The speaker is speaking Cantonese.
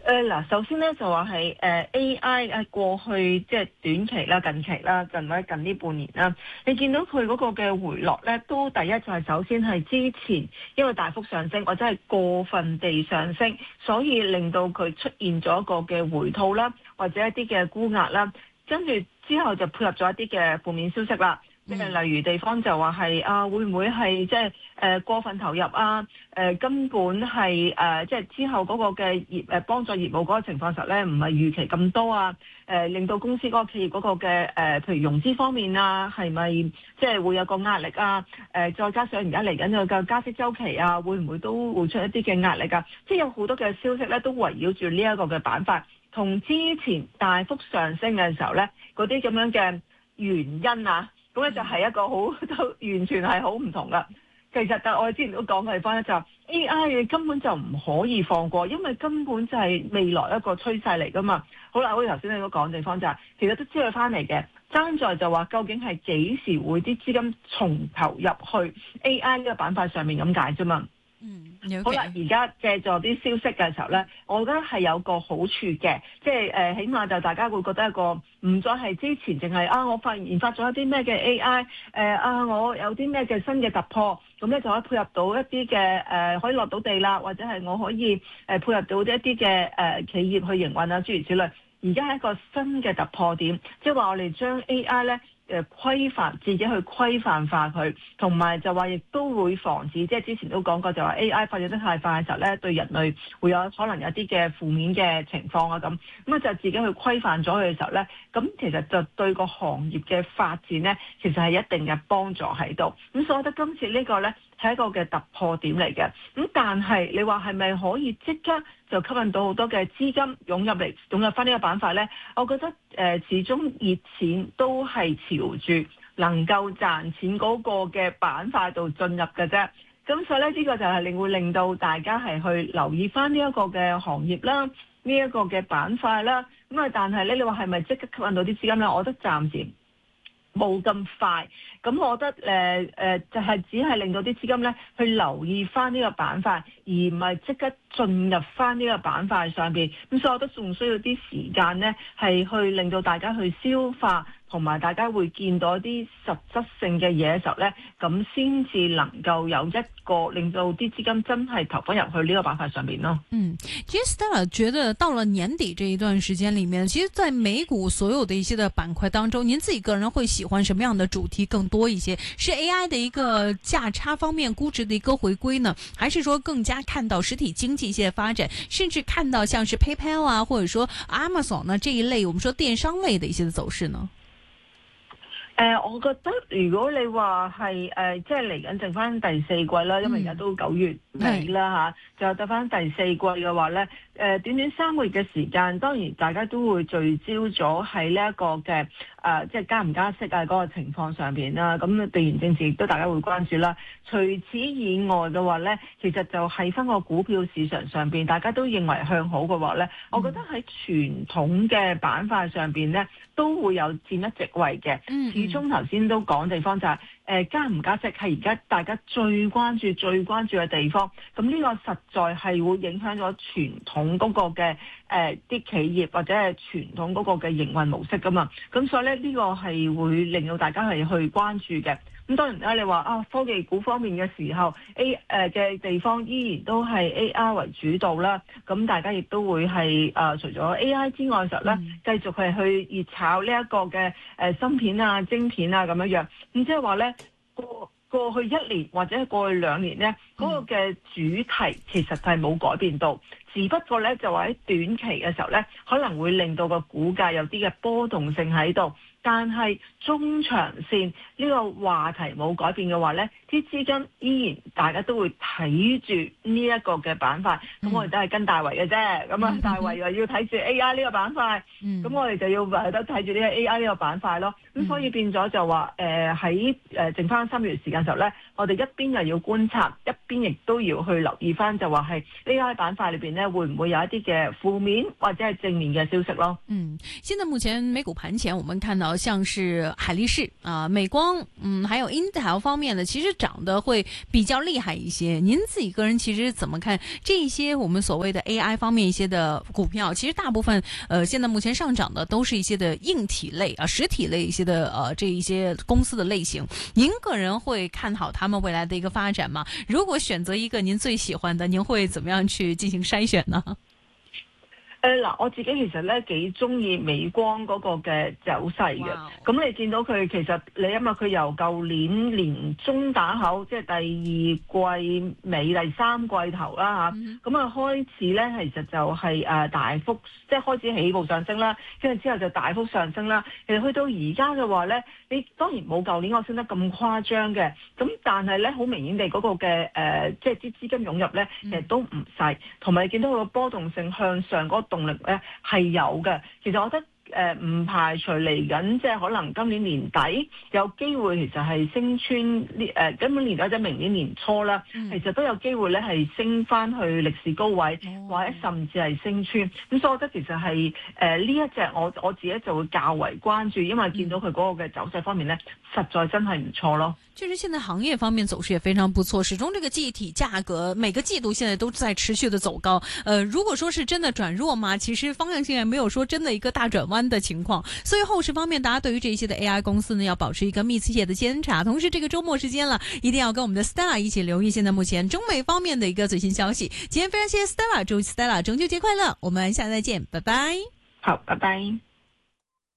嗱，首先咧就話係AI 過去即係短期啦、近期啦、近呢半年啦，你見到佢嗰個嘅回落咧，都第一就係首先係之前因為大幅上升或者係過分地上升，所以令到佢出現咗一個嘅回吐啦，或者一啲嘅沽壓啦，跟住之後就配合咗一啲嘅負面消息啦。即係例如地方就話係會唔會係即係過分投入啊？根本係即係之後嗰個嘅幫助業務嗰個情況實咧，唔係預期咁多啊！令到公司嗰個企業嗰個嘅譬如融資方面啊，係咪即係會有個壓力啊？再加上而家嚟緊個加息週期啊，會唔會都會出一啲嘅壓力啊？即係有好多嘅消息咧，都圍繞住呢一個嘅板塊，同之前大幅上升嘅時候咧，嗰啲咁樣嘅原因啊。咁咧就係一個都完全係好唔同噶。其實但我哋之前都講嘅地方咧，就 AI 根本就唔可以放過，因為根本就係未來一個趨勢嚟噶嘛。好啦，好似頭先你都講地方就係，其實都知佢翻嚟嘅，爭在就話究竟係幾時會啲資金重投入去 AI 呢個板塊上面咁解啫嘛。好啦，而家借助啲消息嘅時候咧，我覺得係有個好處嘅，即係起碼就大家會覺得一個唔再係之前淨係我研發咗一啲咩嘅 AI，我有啲咩嘅新嘅突破，咁咧就可以配合到一啲嘅可以落到地啦，或者係我可以配合到一啲嘅企業去營運啊，諸如此類。而家係一個新嘅突破點，即係話我哋將 AI 咧。規範自己去規範化佢，同埋就話亦都會防止，即係之前都講過，就話 AI 發展得太快嘅時候咧，對人類會有可能有啲嘅負面嘅情況啊咁就自己去規範咗佢嘅時候咧，咁其實就對個行業嘅發展咧，其實係一定嘅幫助喺度。咁所以我覺得今次呢個咧係一個嘅突破點嚟嘅。咁但係你話係咪可以即刻就吸引到好多嘅資金湧入翻呢個板塊咧？我覺得始終熱錢都係朝住能夠賺錢嗰個嘅板塊度進入嘅啫。咁所以咧，呢個就係會令到大家係去留意翻呢一個嘅行業啦，呢一個嘅板塊啦。但係咧，你話係咪即刻吸引到啲資金咧？我覺得暫時冇咁快，咁我覺得就係只係令到啲資金咧去留意翻呢個板塊，而唔係即刻進入翻呢個板塊上邊。咁所以我覺得仲需要啲時間咧，係去令到大家去消化，同埋大家會見到一啲實質性嘅嘢嘅時候咧，咁先至能夠有一個令到啲資金真係投翻入去呢個板塊上邊咯。 其實 Stella 覺得到了年底這一段時間裡面，其實在美股所有的一些的板塊當中，您自己個人會喜歡什麼樣的主題更多一些？是 AI 的一個價差方面估值的一個回歸呢，還是說更加看到實體經濟一些發展，甚至看到像是 PayPal 啊，或者說 Amazon 呢這一類，我們說電商類的一些的走勢呢？ 我覺得如果你話係即係嚟緊剩翻第四季啦，因為而家都9月尾啦就得翻第四季嘅話咧，短短3個月嘅時間，當然大家都會聚焦咗喺呢一個嘅即係加唔加息嗰個情況上邊啦。咁地緣政治亦都大家會關注啦。除此以外嘅話咧，其實就喺翻個股票市場上邊，大家都認為向好嘅話咧，我覺得喺傳統嘅板塊上邊咧，都會有佔一席位嘅。始終頭先都講地方就係加唔加息係而家大家最關注嘅地方。咁呢個實在係會影響咗傳統嗰個嘅啲企業或者係傳統嗰個嘅營運模式噶嘛。咁所以咧，呢個係會令到大家係去關注嘅。咁當然啦，你話科技股方面嘅時候嘅地方依然都係 AI 為主導啦。咁大家亦都會係除咗 AI 之外嘅時候咧，繼續係去熱炒呢一個嘅芯片啊、晶片啊咁樣樣。咁即係話咧，過去1年或者係過去2年咧，嗰個嘅主題其實係冇改變到，只不過咧就話喺短期嘅時候咧，可能會令到個股價有啲嘅波動性喺度。但係中長線呢個話題冇改變嘅話呢，啲資金依然大家都會睇住呢一個嘅板塊。咁我哋都係跟大圍嘅啫。咁大圍又要睇住 AI 呢個板塊，咁我哋就要係得睇住呢個 AI 呢個板塊咯。咁所以變咗就話喺剩翻3個月時間嘅時候呢，我哋一邊又要觀察，一邊亦都要去留意翻，就話係 AI 板塊裏邊呢，會唔會有一啲嘅負面或者係正面嘅消息咯？ 現在目前美股盤前，我們看到到像是海力士啊、美光，还有 Intel 方面的，其實漲得會比較厲害一些。您自己個人其實怎麼看這一些我們所謂的 AI 方面一些的股票？其實大部分現在目前上漲的都是一些的硬體類啊、實體類一些的這一些公司的類型。您個人會看好他們未來的一個發展嗎？如果選擇一個您最喜歡的，您會怎麼樣去進行篩選呢？ 嗱，我自己其實咧幾中意美光嗰個嘅走勢嘅。咁你見到佢其實你因為佢由舊年年中打後，即係第二季尾、第三季頭啦嚇，咁啊開始咧其實就係大幅即係開始起步上升啦，跟住之後就大幅上升啦。其實去到而家嘅話咧，你當然冇舊年我升得咁誇張嘅，咁但係咧好明顯地嗰個嘅即係啲資金湧入咧，其實都唔細，同埋你見到佢個波動性向上嗰動力咧係有嘅，其實我覺得唔排除嚟緊，即係可能今年年底有機會，其實係升穿呢今年年底或者明年年初啦，其實都有機會咧係升翻去歷史高位，或者甚至係升穿。咁所以我覺得其實係呢一隻我自己就會較為關注，因為見到佢嗰個嘅走勢方面咧，實在真係唔錯咯。 確實，現在行業方面走勢也非常不錯，始終這個記憶體價格每個季度現在都在持續的走高。如果說是真的轉弱嘛，其實方向性也沒有說真的一個大轉彎的情況。所以後市方面，大家對於這一些的 AI 公司呢，要保持一個密切的監察。同時，這個周末時間了，一定要跟我們的 Stella 一起留意現在目前中美方面的一個最新消息。今天非常謝謝 Stella，祝 Stella 中秋節快樂，我們下次再見，拜拜。 好，拜拜。